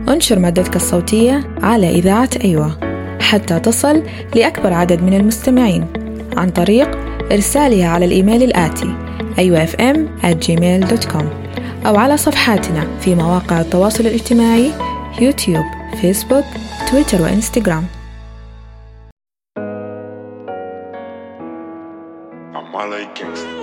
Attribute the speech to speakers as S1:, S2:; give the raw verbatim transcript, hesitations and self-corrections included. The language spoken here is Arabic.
S1: انشر مادتك الصوتية على إذاعة أيوة حتى تصل لأكبر عدد من المستمعين عن طريق إرسالها على الإيميل الآتي أيوة إف إم آت جيميل دوت كوم أو على صفحاتنا في مواقع التواصل الاجتماعي يوتيوب، فيسبوك، تويتر وإنستغرام.